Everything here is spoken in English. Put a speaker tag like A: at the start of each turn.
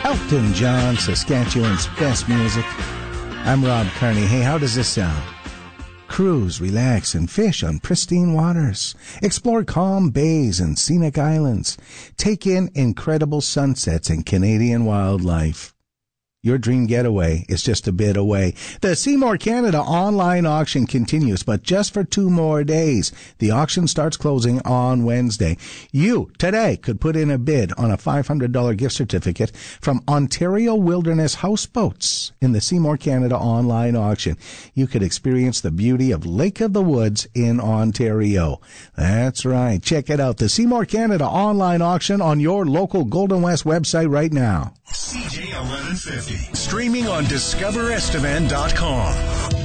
A: Elton John, Saskatchewan's best music. I'm Rob Kearney. Hey, how does this sound? Cruise, relax, and fish on pristine waters. Explore calm bays and scenic islands. Take in incredible sunsets and Canadian wildlife. Your dream getaway is just a bit away. The Seymour Canada online auction continues, but just for 2 more days. The auction starts closing on Wednesday. You, today, could put in a bid on a $500 gift certificate from Ontario Wilderness Houseboats in the Seymour Canada online auction. You could experience the beauty of Lake of the Woods in Ontario. That's right. Check it out. The Seymour Canada online auction on your local Golden West website right now.
B: CJ 1150. Streaming on DiscoverEstavan.com.